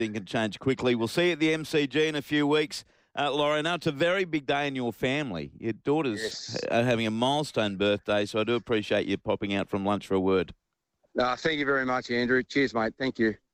Thing can change quickly. We'll see you at the MCG in a few weeks. Laurie, now it's a very big day in your family. Your daughter's Yes. having a milestone birthday, so I do appreciate you popping out from lunch for a word. Thank you very much, Andrew. Cheers, mate. Thank you.